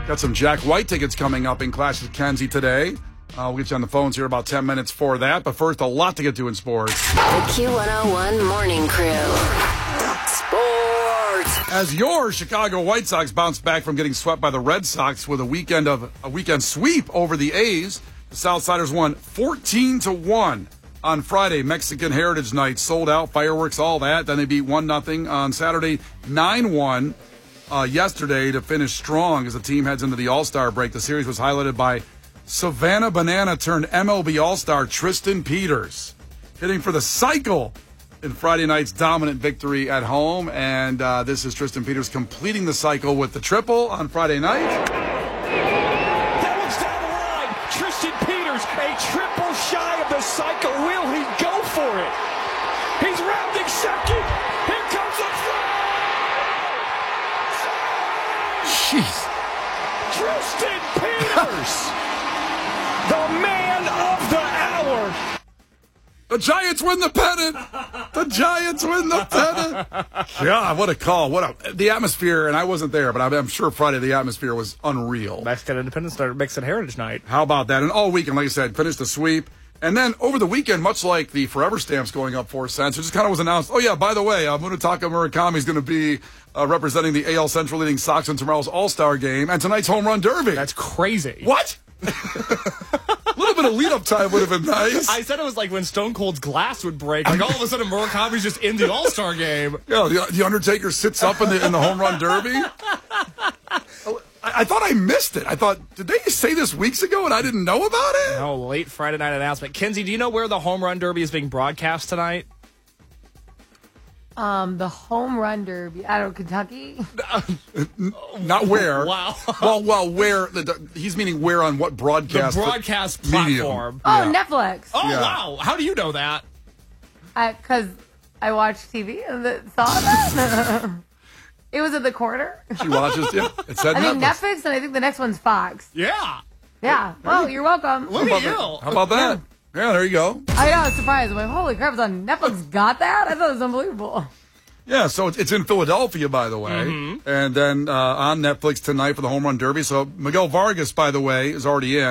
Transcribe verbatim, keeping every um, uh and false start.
Got some Jack White tickets coming up in Clash with Kenzie today. Uh, we'll get you on the phones here about ten minutes for that. But first, a lot to get to in sports. The Q one oh one Morning Crew. Sports. As your Chicago White Sox bounced back from getting swept by the Red Sox with a weekend of a weekend sweep over the A's, the Southsiders won fourteen to one on Friday. Mexican Heritage Night, sold out, fireworks, all that. Then they beat one nothing on Saturday, nine one uh, yesterday to finish strong as the team heads into the All-Star break. The series was highlighted by Savannah Banana turned M L B All-Star Tristan Peters hitting for the cycle in Friday night's dominant victory at home. And uh, this is Tristan Peters completing the cycle with the triple on Friday night. That one's down the line. Tristan Peters, a triple shy of the cycle. Will he go for it? He's rounding second. Here comes the throw. Jeez. Tristan Peters. The man of the hour. The Giants win the pennant. The Giants win the pennant. God, what a call. What a the atmosphere, and I wasn't there, but I'm, I'm sure Friday the atmosphere was unreal. Mexican Independence started Mexican Heritage Night. How about that? And all weekend, like I said, finished the sweep. And then over the weekend, much like the Forever Stamps going up four cents, it just kind of was announced, oh, yeah, by the way, uh, Munetaka Murakami is going to be uh, representing the A L Central leading Sox in tomorrow's All-Star game and tonight's Home Run Derby. That's crazy. What? A little bit of lead-up time would have been nice. I said it was like when Stone Cold's glass would break. Like all of a sudden, Murakami's just in the All-Star game. Yeah, the, the Undertaker sits up in the in the Home Run Derby. I, I thought I missed it. I thought, did they say this weeks ago and I didn't know about it? No, late Friday night announcement. Kenzie, do you know where the Home Run Derby is being broadcast tonight? Um, the Home Run Derby. I don't know, Kentucky? Not where. Wow. Well, well, where. The, the, he's meaning where on what broadcast? The broadcast medium. platform. Oh, Yeah. Netflix. Oh, Yeah. wow. How do you know that? Because I, watched T V and the, saw that. It was at the corner. She watches, yeah. It said I think Netflix. Netflix, and I think the next one's Fox. Yeah. Yeah. Well, you're welcome. Look How at about you. that? How about that? Yeah, there you go. I know, I was surprised. I'm like, holy crap, it's on Netflix. Got that? I thought it was unbelievable. Yeah, so it's, it's in Philadelphia, by the way. Mm-hmm. And then uh, on Netflix tonight for the Home Run Derby. So Miguel Vargas, by the way, is already in.